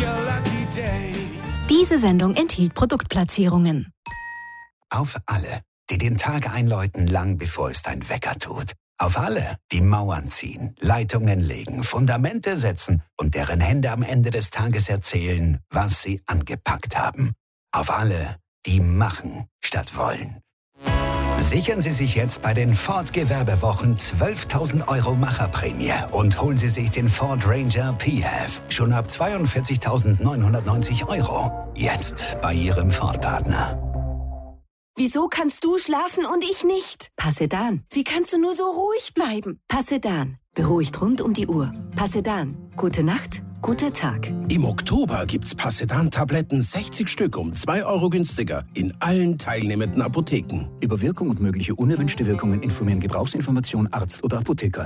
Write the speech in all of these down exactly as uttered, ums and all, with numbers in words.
Diese Sendung enthielt Produktplatzierungen. Auf alle, die den Tag einläuten, lang bevor es dein Wecker tut. Auf alle, die Mauern ziehen, Leitungen legen, Fundamente setzen und deren Hände am Ende des Tages erzählen, was sie angepackt haben. Auf alle, die machen statt wollen. Sichern Sie sich jetzt bei den Ford Gewerbewochen zwölftausend Euro Macherprämie und holen Sie sich den Ford Ranger P H E V schon ab zweiundvierzigtausendneunhundertneunzig Euro. Jetzt bei Ihrem Ford-Partner. Wieso kannst du schlafen und ich nicht? Passedan. Wie kannst du nur so ruhig bleiben? Passedan. Beruhigt rund um die Uhr. Passedan. Gute Nacht, guter Tag. Im Oktober gibt's Passedan-Tabletten sechzig Stück um zwei Euro günstiger in allen teilnehmenden Apotheken. Über Wirkung und mögliche unerwünschte Wirkungen informieren Gebrauchsinformation Arzt oder Apotheker.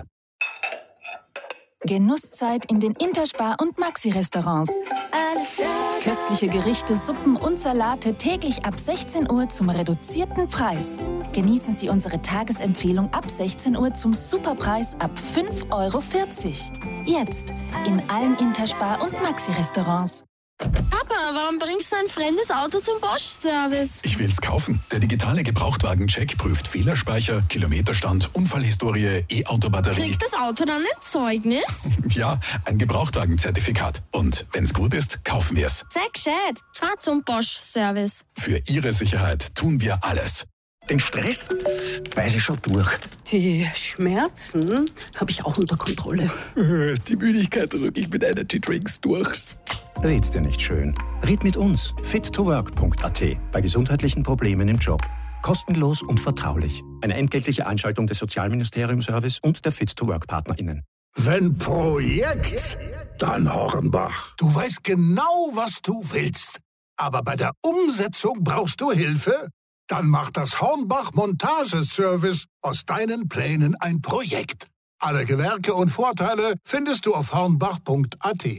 Genusszeit in den Interspar- und Maxi-Restaurants. Alles klar. Köstliche Gerichte, Suppen und Salate täglich ab sechzehn Uhr zum reduzierten Preis. Genießen Sie unsere Tagesempfehlung ab sechzehn Uhr zum Superpreis ab fünf Euro vierzig. Jetzt in allen Interspar- und Maxi-Restaurants. Papa, warum bringst du ein fremdes Auto zum Bosch-Service? Ich will's kaufen. Der digitale Gebrauchtwagen-Check prüft Fehlerspeicher, Kilometerstand, Unfallhistorie, E-Auto-Batterie. Kriegt das Auto dann ein Zeugnis? Ja, ein Gebrauchtwagen-Zertifikat. Und wenn's gut ist, kaufen wir's. Sei gescheit. Fahr zum Bosch-Service. Für Ihre Sicherheit tun wir alles. Den Stress weiß ich schon durch. Die Schmerzen habe ich auch unter Kontrolle. Die Müdigkeit drücke ich mit Energy Drinks durch. Red's dir nicht schön. Red mit uns. fit to work punkt a t bei gesundheitlichen Problemen im Job. Kostenlos und vertraulich. Eine entgeltliche Einschaltung des Sozialministerium-Service und der Fit to Work PartnerInnen. Wenn Projekt, dann Hornbach. Du weißt genau, was du willst. Aber bei der Umsetzung brauchst du Hilfe? Dann macht das Hornbach Montageservice aus deinen Plänen ein Projekt. Alle Gewerke und Vorteile findest du auf hornbach punkt a t.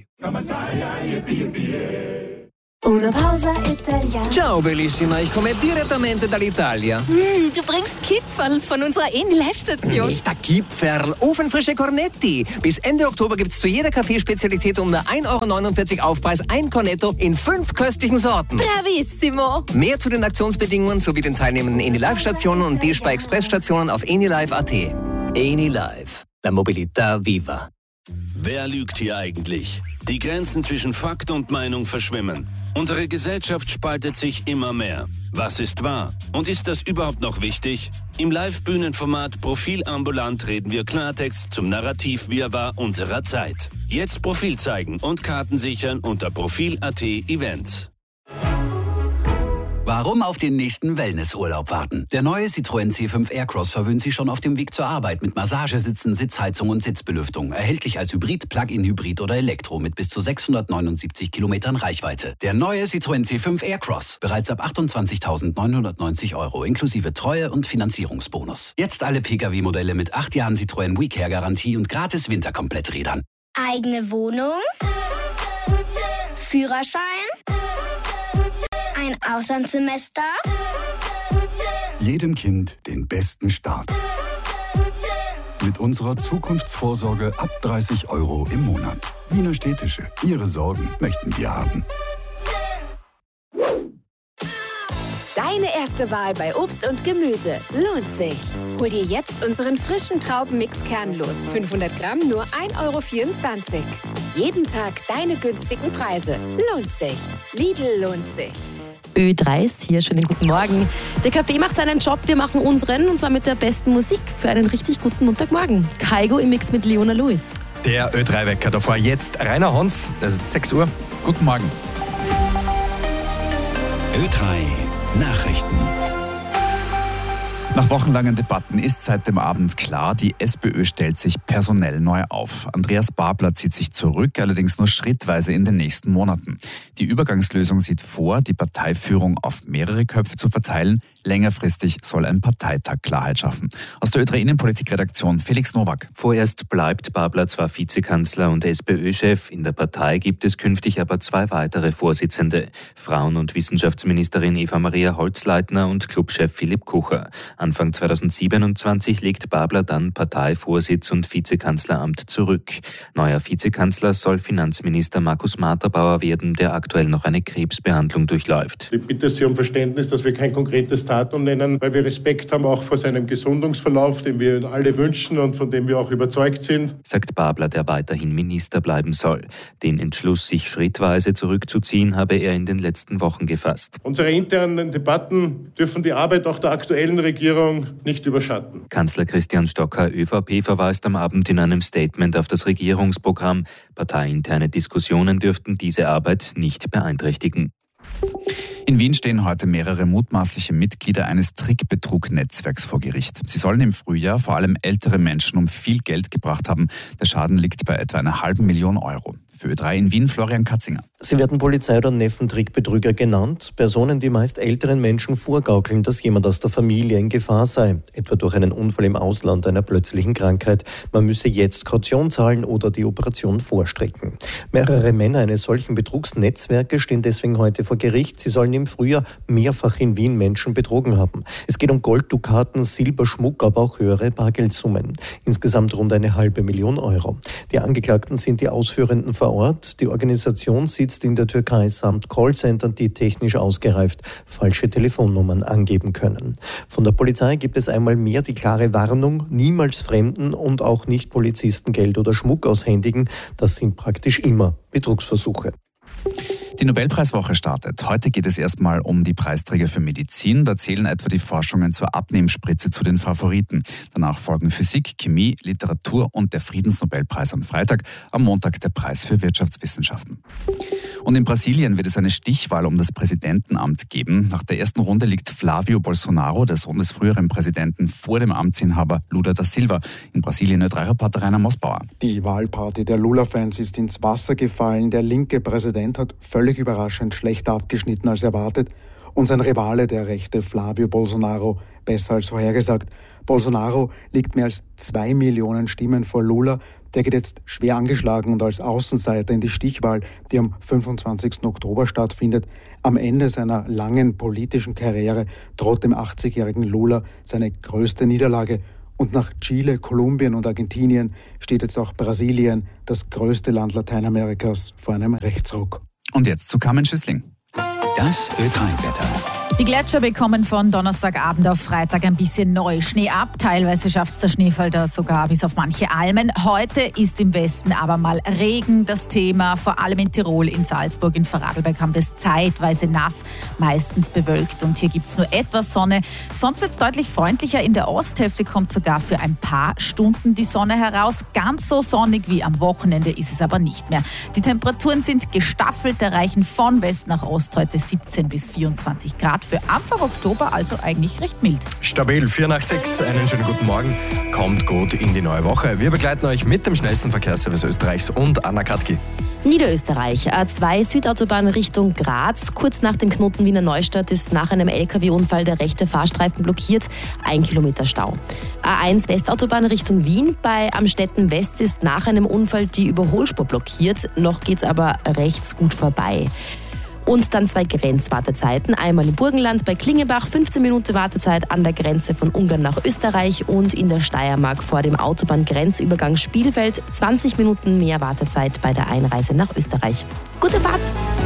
Una pausa italiana. Ciao bellissima, ich komme direttamente dall'Italia. Mm, du bringst Kipferl von unserer Eni-Live-Station. Nicht der Kipferl, ofenfrische Cornetti. Bis Ende Oktober gibt's zu jeder Kaffeespezialität um nur ein Euro neunundvierzig Aufpreis ein Cornetto in fünf köstlichen Sorten. Bravissimo. Mehr zu den Aktionsbedingungen sowie den teilnehmenden Eni-Live-Stationen und D-Spar Express-Stationen auf enilive punkt a t. Eni-Live, la mobilità viva. Wer lügt hier eigentlich? Die Grenzen zwischen Fakt und Meinung verschwimmen. Unsere Gesellschaft spaltet sich immer mehr. Was ist wahr? Und ist das überhaupt noch wichtig? Im Live-Bühnenformat Profil ambulant reden wir Klartext zum Narrativ-Wirrwarr unserer Zeit. Jetzt Profil zeigen und Karten sichern unter profil punkt a t Events. Warum auf den nächsten Wellnessurlaub warten? Der neue Citroën C fünf Aircross verwöhnt Sie schon auf dem Weg zur Arbeit mit Massagesitzen, Sitzheizung und Sitzbelüftung. Erhältlich als Hybrid, Plug-in-Hybrid oder Elektro mit bis zu sechshundertneunundsiebzig Kilometern Reichweite. Der neue Citroën C fünf Aircross. Bereits ab achtundzwanzigtausendneunhundertneunzig Euro inklusive Treue- und Finanzierungsbonus. Jetzt alle Pkw-Modelle mit acht Jahren Citroën WeCare-Garantie und gratis Winterkompletträdern. Eigene Wohnung? Führerschein? Ein Auslandssemester? Jedem Kind den besten Start. Mit unserer Zukunftsvorsorge ab dreißig Euro im Monat. Wiener Städtische. Ihre Sorgen möchten wir haben. Deine erste Wahl bei Obst und Gemüse lohnt sich. Hol dir jetzt unseren frischen Traubenmix kernlos. fünfhundert Gramm nur ein Euro vierundzwanzig. Jeden Tag deine günstigen Preise. Lohnt sich. Lidl lohnt sich. Ö drei ist hier. Schönen guten Morgen. Der Kaffee macht seinen Job, wir machen unseren, und zwar mit der besten Musik für einen richtig guten Montagmorgen. Kaigo im Mix mit Leona Lewis. Der Ö drei Wecker davor jetzt Rainer Hons. Es ist sechs Uhr. Guten Morgen. Ö drei Nachrichten. Nach wochenlangen Debatten ist seit dem Abend klar, die SPÖ stellt sich personell neu auf. Andreas Babler zieht sich zurück, allerdings nur schrittweise in den nächsten Monaten. Die Übergangslösung sieht vor, die Parteiführung auf mehrere Köpfe zu verteilen. Längerfristig soll ein Parteitag Klarheit schaffen. Aus der Ö drei Innenpolitikredaktion Felix Nowak. Vorerst bleibt Babler zwar Vizekanzler und SPÖ-Chef, in der Partei gibt es künftig aber zwei weitere Vorsitzende. Frauen- und Wissenschaftsministerin Eva Maria Holzleitner und Clubchef Philipp Kucher. Anfang zweitausendsiebenundzwanzig legt Babler dann Parteivorsitz und Vizekanzleramt zurück. Neuer Vizekanzler soll Finanzminister Markus Materbauer werden, der aktuell noch eine Krebsbehandlung durchläuft. Ich bitte Sie um Verständnis, dass wir kein konkretes Datum nennen, weil wir Respekt haben auch vor seinem Gesundungsverlauf, den wir alle wünschen und von dem wir auch überzeugt sind, sagt Babler, der weiterhin Minister bleiben soll. Den Entschluss, sich schrittweise zurückzuziehen, habe er in den letzten Wochen gefasst. Unsere internen Debatten dürfen die Arbeit auch der aktuellen Regierung nicht überschatten. Kanzler Christian Stocker, ÖVP, verweist am Abend in einem Statement auf das Regierungsprogramm. Parteiinterne Diskussionen dürften diese Arbeit nicht beeinträchtigen. In Wien stehen heute mehrere mutmaßliche Mitglieder eines Trickbetrug-Netzwerks vor Gericht. Sie sollen im Frühjahr vor allem ältere Menschen um viel Geld gebracht haben. Der Schaden liegt bei etwa einer halben Million Euro. Für Ö drei in Wien, Florian Katzinger. Sie werden Polizei- oder Neffentrickbetrüger genannt. Personen, die meist älteren Menschen vorgaukeln, dass jemand aus der Familie in Gefahr sei. Etwa durch einen Unfall im Ausland, einer plötzlichen Krankheit. Man müsse jetzt Kaution zahlen oder die Operation vorstrecken. Mehrere Männer eines solchen Betrugsnetzwerkes stehen deswegen heute vor Gericht. Sie sollen im Frühjahr mehrfach in Wien Menschen betrogen haben. Es geht um Gold, Dukaten, Silberschmuck, aber auch höhere Bargeldsummen. Insgesamt rund eine halbe Million Euro. Die Angeklagten sind die Ausführenden vor Ort. Die Organisation sitzt in der Türkei samt Callcentern, die technisch ausgereift falsche Telefonnummern angeben können. Von der Polizei gibt es einmal mehr die klare Warnung, niemals Fremden und auch nicht Polizisten Geld oder Schmuck aushändigen. Das sind praktisch immer Betrugsversuche. Die Nobelpreiswoche startet. Heute geht es erstmal um die Preisträger für Medizin. Da zählen etwa die Forschungen zur Abnehmspritze zu den Favoriten. Danach folgen Physik, Chemie, Literatur und der Friedensnobelpreis am Freitag. Am Montag der Preis für Wirtschaftswissenschaften. Und in Brasilien wird es eine Stichwahl um das Präsidentenamt geben. Nach der ersten Runde liegt Flávio Bolsonaro, der Sohn des früheren Präsidenten, vor dem Amtsinhaber Lula da Silva. In Brasilien Ö drei Reporter Rainer Mosbauer. Die Wahlparty der Lula-Fans ist ins Wasser gefallen. Der linke Präsident hat völlig überraschend schlechter abgeschnitten als erwartet und sein Rivale, der rechte Flávio Bolsonaro, besser als vorhergesagt. Bolsonaro liegt mehr als zwei Millionen Stimmen vor Lula. Der geht jetzt schwer angeschlagen und als Außenseiter in die Stichwahl, die am fünfundzwanzigsten Oktober stattfindet. Am Ende seiner langen politischen Karriere droht dem achtzigjährigen Lula seine größte Niederlage. Und nach Chile, Kolumbien und Argentinien steht jetzt auch Brasilien, das größte Land Lateinamerikas, vor einem Rechtsruck. Und jetzt zu Carmen Schüssling. Das Ö drei Wetter. Die Gletscher bekommen von Donnerstagabend auf Freitag ein bisschen Neuschnee ab. Teilweise schafft es der Schneefall da sogar bis auf manche Almen. Heute ist im Westen aber mal Regen das Thema. Vor allem in Tirol, in Salzburg, in Vorarlberg haben das zeitweise nass, meistens bewölkt. Und hier gibt es nur etwas Sonne. Sonst wird es deutlich freundlicher. In der Osthälfte kommt sogar für ein paar Stunden die Sonne heraus. Ganz so sonnig wie am Wochenende ist es aber nicht mehr. Die Temperaturen sind gestaffelt, erreichen von West nach Ost heute siebzehn bis vierundzwanzig Grad. Für Anfang Oktober also eigentlich recht mild. Stabil, vier nach sechs. Einen schönen guten Morgen. Kommt gut in die neue Woche. Wir begleiten euch mit dem schnellsten Verkehrsservice Österreichs und Anna Katki. Niederösterreich, A zwei Südautobahn Richtung Graz. Kurz nach dem Knoten Wiener Neustadt ist nach einem L K W-Unfall der rechte Fahrstreifen blockiert. Ein Kilometer Stau. A eins Westautobahn Richtung Wien. Bei Amstetten West ist nach einem Unfall die Überholspur blockiert. Noch geht's aber rechts gut vorbei. Und dann zwei Grenzwartezeiten. Einmal im Burgenland bei Klingebach, fünfzehn Minuten Wartezeit an der Grenze von Ungarn nach Österreich und in der Steiermark vor dem Autobahngrenzübergang Spielfeld zwanzig Minuten mehr Wartezeit bei der Einreise nach Österreich. Gute Fahrt!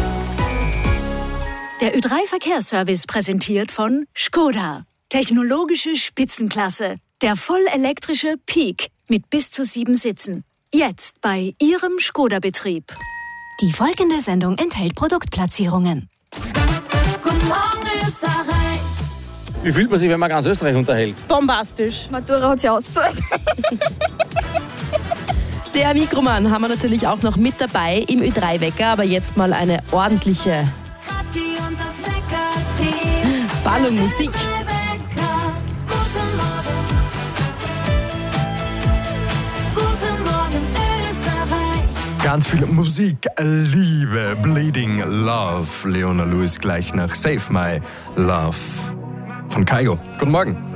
Der Ö drei Verkehrsservice präsentiert von Skoda. Technologische Spitzenklasse. Der vollelektrische Peak mit bis zu sieben Sitzen. Jetzt bei Ihrem Skoda-Betrieb. Die folgende Sendung enthält Produktplatzierungen. Guten Morgen, Österreich. Wie fühlt man sich, wenn man ganz Österreich unterhält? Bombastisch. Matura hat sich ausgezahlt. Der Mikroman haben wir natürlich auch noch mit dabei im Ö drei Wecker, aber jetzt mal eine ordentliche Ballonmusik. Ganz viel Musik, Liebe, Bleeding Love. Leona Lewis gleich nach Save My Love von Kygo. Guten Morgen.